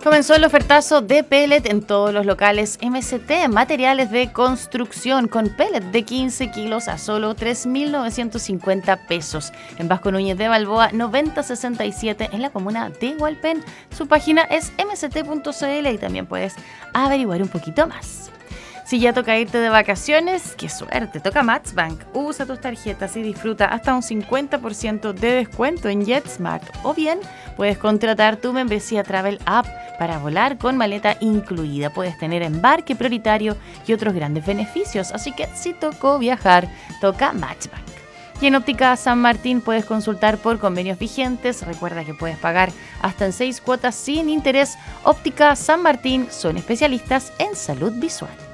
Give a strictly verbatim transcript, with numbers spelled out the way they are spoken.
Comenzó el ofertazo de pellet en todos los locales M S T, materiales de construcción, con pellet de quince kilos a solo tres mil novecientos cincuenta pesos. En Vasco Núñez de Balboa, noventa sesenta y siete, en la comuna de Hualpén. Su página es eme ese te punto ce ele y también puedes averiguar un poquito más. Si ya toca irte de vacaciones, ¡qué suerte! Toca Matchbank. Usa tus tarjetas y disfruta hasta un cincuenta por ciento de descuento en JetSmart. O bien, puedes contratar tu membresía Travel App para volar con maleta incluida. Puedes tener embarque prioritario y otros grandes beneficios. Así que si tocó viajar, toca Matchbank. Y en Óptica San Martín puedes consultar por convenios vigentes. Recuerda que puedes pagar hasta en seis cuotas sin interés. Óptica San Martín son especialistas en salud visual.